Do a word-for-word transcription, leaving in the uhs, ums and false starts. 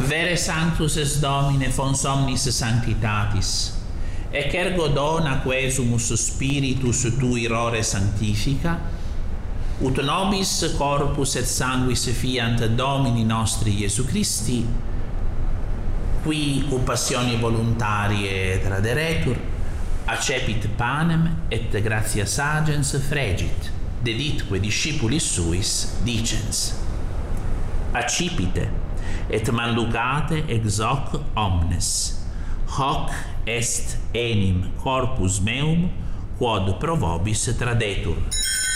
Vere sanctus es Domine fons omnis sanctitatis, ec ergo dona quesumus spiritus tui rore sanctifica, ut nobis corpus et sanguis fiant Domini nostri Iesu Christi, qui u passioni voluntarie traderetur, accepit panem et gratia sagens fregit, deditque discipulis suis dicens: accipite et manducate ex hoc omnes, hoc est enim corpus meum quod pro vobis tradetur.